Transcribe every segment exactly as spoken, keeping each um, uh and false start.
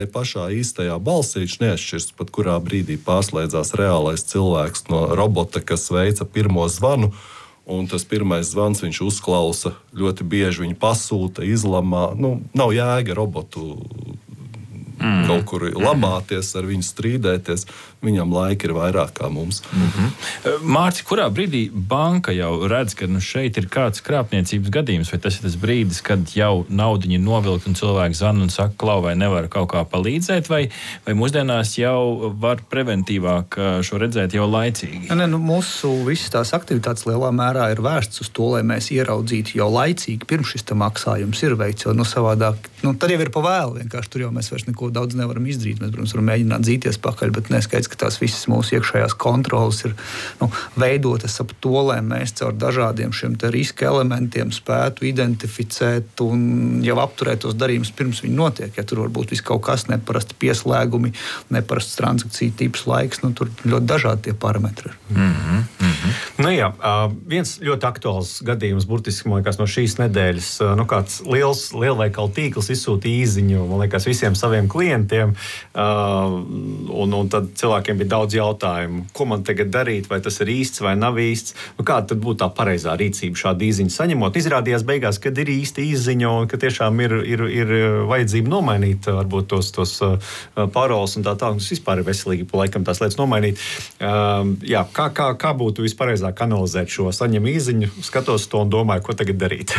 pašā īstajā balsī viņš neatšķirs, pat kurā brīdī pārslēdzās reālais cilvēks no robota, kas veica pirmo zvanu. Un tas pirmais zvans viņš uzklausa ļoti bieži, viņu pasūta, izlamā. Nu, nav jēga robotu mm. kaut kur lamāties, ar viņu strīdēties. Viņam laika ir vairāk kā mums. Mm-hmm. Mārci, kurā brīdī banka jau redz, ka nu, šeit ir kāds krāpniecības gadījums, vai tas ir tas brīdis, kad jau naudiņa ir novilkt un cilvēks zvan un saka, klau, vai nevar kaut kā palīdzēt, vai, vai mūsdienās jau var preventīvāk šo redzēt jau laicīgi? Ne, nu, mūsu visas tās aktivitātes lielā mērā ir vērsts uz to, lai mēs ieraudzītu jau laicīgi, pirms šis maksājums ir veikts, jo nu, savādāk, nu, tad jau ir pa vēlu, vienkārši tur jau mēs vairs neko daudz nevaram izdarīt. Mēs, protams, varam mēģināt dzīties pakaļ, bet neskaidrs, ka tās visas mūsu iekšējās kontrolas ir nu, veidotas ap to, lai mēs caur dažādiem šiem te riska elementiem spētu identificēt un jau apturēt tos darījumus pirms viņi notiek. Ja tur var būt vis kaut kas neparasti pieslēgumi, neparasts transakciju tips laiks, nu tur ļoti dažādi tie parametri. Mm-hmm. Mm-hmm. Nu jā, viens ļoti aktuāls gadījums, burtiski, man liekas, no šīs nedēļas, nu kāds liels lielveikalu tīkls izsūtīja īziņu, man liekas, visiem saviem klientiem, un, un tad cilvēkiem bija daudz jautājumu, ko man tagad darīt, vai tas ir īsts vai nav īsts. Nu, kāda tad būtu tā pareizā rīcība šādu īziņu saņemot? Izrādījās beigās, kad ir īsti īziņa un ka tiešām ir, ir, ir vajadzība nomainīt varbūt tos, tos paroles un tā tā. Tas vispār ir veselīgi, pa laikam tās lietas nomainīt. Uh, jā, kā, kā, kā būtu vispareizāk analizēt šo saņem īziņu, skatos to un domāju, ko tagad darīt?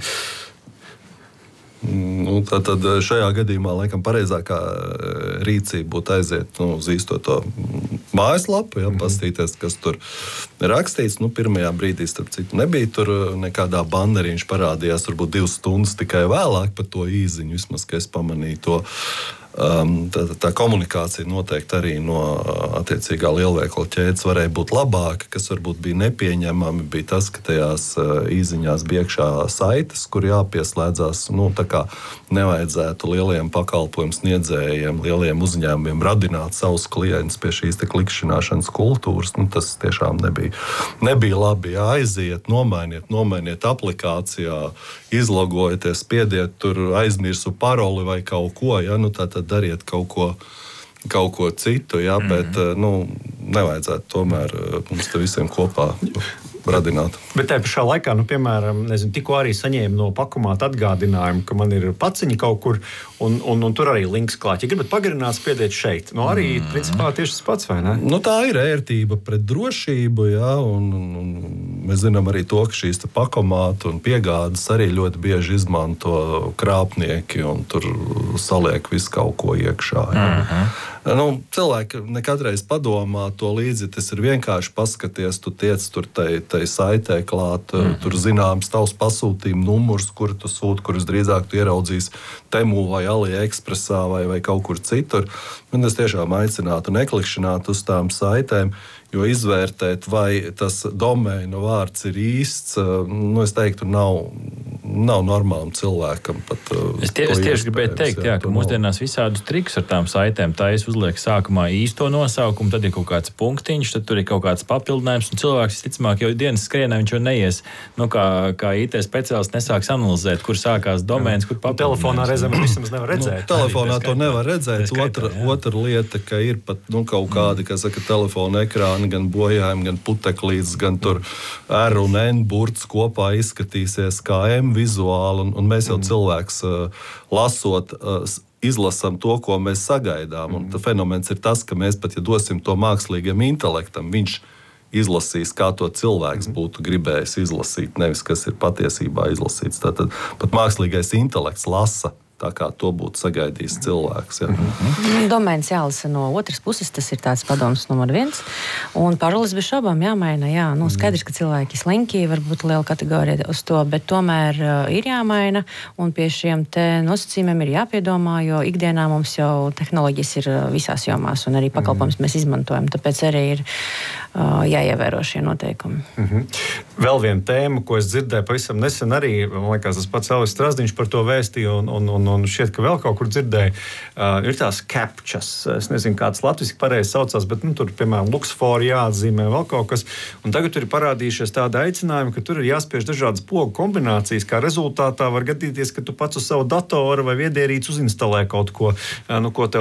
Nu, tad, tad šajā gadījumā laikam pareizākā rīcība būtu aiziet nu, uz īsto to mājaslapu, ja, pastīties, kas tur rakstīts. Nu, pirmajā brīdī, starp citu, nebija tur nekādā bannerī, viņš parādījās varbūt divas stundas tikai vēlāk par to īziņu, vismaz, ka es pamanīju to. Um, tā, tā komunikācija noteikti arī no attiecīgā lielveikala ķēdes varēja būt labāka, kas varbūt bija nepieņemami, bija tas, ka tajās uh, īziņās bija iekšā saites, kur jāpieslēdzās, nu, tā kā nevajadzētu lieliem pakalpojumu sniedzējiem, lieliem uzņēmumiem radināt savus klientus pie šīs te klikšķināšanas kultūras. Nu, tas tiešām nebija, nebija labi. Jāaiziet, nomainiet, nomainiet aplikācijā, izlogojieties, spiediet tur aizmirsu paroli vai kaut ko, ja, nu, tā tad dariet kaut ko, kaut ko citu, ja, mm-hmm. bet nu, nevajadzētu tomēr mums te visiem kopā radināt. Bet tajā pašā laikā, nu, piemēram, nezinu, tikko arī saņēmu no pakomāta atgādinājumu, ka man ir paciņa kaut kur, un, un, un tur arī links klāt. Ja gribat pagarināt, spiediet šeit. Nu, arī, mm. principā, tieši tas pats, vai ne? Nu, tā ir ērtība pret drošību, jā, un, un, un mēs zinām arī to, ka šīs te pakomātu un piegādes arī ļoti bieži izmanto krāpnieki, un tur saliek visu kaut ko iekšā, jā. Mm-hmm. Nu, cilvēki nekadreiz padomā to līdzi, tas ir vienkārši paskaties, tu tiec tur tai, tai saitē klāt, mm-hmm. tur zināms tavs pasūtījuma numurs, kur tu sūti, kurus drīzāk tu ieraudzīs Temu vai AliExpressā vai, vai kaut kur citur. Un es tiešām aicinātu neklikšķināt uz tām saitēm, jo izvērtēt, vai tas domēna vārds ir īsts, nu, es teiktu, nav, nav normālam cilvēkam pat. Es, tie, es tieši gribēju teikt, jā, jā, ka mūsdienās visādus trikus ar tām saitēm, tā es uzlieku sākumā īsto nosaukumu, tad ir kaut kāds punktiņš, tad tur ir kaut kāds papildinājums, un cilvēks, visticamāk, jau dienas skrienā viņš jau neies, nu, kā, kā I T speciālists nesāks analizēt, kur sākās domēns, kur papildinājums. Telefonā reizēm vismaz nevar redzēt. Nu, telefonā to nevar redzēt. Otra, otra lieta, ka ir pat, nu, kaut kādi, kā saka, telefona ekrāni, gan bojājumi, gan puteklītes, gan tur R un N burts kopā izskatīsies kā M vizuāli, un, un mēs jau cilvēks uh, lasot, uh, izlasam to, ko mēs sagaidām. Un fenomens ir tas, ka mēs pat, ja dosim to mākslīgam intelektam, viņš izlasīs, kā to cilvēks būtu gribējis izlasīt, nevis kas ir patiesībā izlasīts. Tātad pat mākslīgais intelekts lasa tā kā to būtu sagaidījis cilvēks. Ja. Mm-hmm. Domēns jālasa no otras puses, tas ir tāds padoms numur viens. Un paroles bez šaubām jāmaina. Jā. Nu, skaidrs, ka cilvēki slinki, varbūt liela kategorija uz to, bet tomēr uh, ir jāmaina. Un pie šiem te nosacījumiem ir jāpiedomā, jo ikdienā mums jau tehnoloģijas ir visās jomās un arī pakalpojums mm-hmm. mēs izmantojam. Tāpēc arī ir uh, jāievēro šie noteikumi. Mm-hmm. Vēl viena tēma, ko es dzirdēju pavisam nesen arī, man liekas, tas pats Alis Strazdiņš par to vēstīja un, un, un un šķiet, ka vēl kaut kur dzirdēju, uh, ir tās captchas. Es nezinu, kāds latviski pareizi saucās, bet nu, tur, piemēram, luksfori jāatzīmē vēl kaut kas. Un tagad tur ir parādījušies tādi aicinājumi, ka tur ir jāspiež dažādas pogu kombinācijas, kā rezultātā var gadīties, ka tu pats uz savu datoru vai viedierīci uzinstalē kaut ko, nu, ko tev